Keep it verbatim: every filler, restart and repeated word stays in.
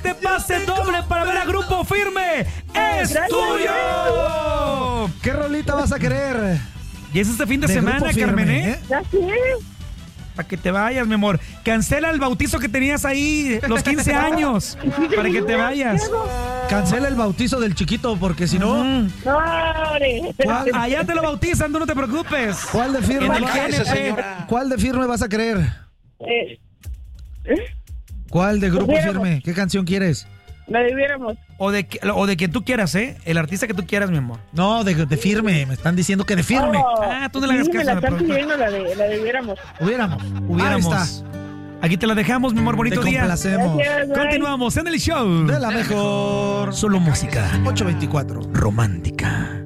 Este pase doble para ver a Grupo Firme es tuyo. ¿Qué rolita vas a querer? Y es este fin de, De semana, Grupo Firme, Carmen, ¿eh? ¿eh? Ya sé. Para que te vayas, mi amor. Cancela el bautizo que tenías ahí, los quince años, para que te vayas. Cancela el bautizo del chiquito, porque si no... Mm. No, hombre. ¿Cuál, Allá te lo bautizan, tú no te preocupes. cuál de En firme el vas- G N P. ¿Cuál de firme vas a querer? Eh, ¿Cuál de Grupo Hubiéramos. Firme? ¿Qué canción quieres? la debiéramos. O de, que- o de quien tú quieras, ¿eh? El artista que tú quieras, mi amor. No, de, de firme. Me están diciendo que de firme. Oh, Ah, tú no le hagas sí, me caso la a la están productora. pidiendo, la, de, la debiéramos. Hubiéramos. Hubiéramos. Ahí está. Aquí te la dejamos, mi amor. Bonito Te día. complacemos. Gracias, bye. Continuamos en el show. De la mejor. Solo música ocho veinticuatro. romántica.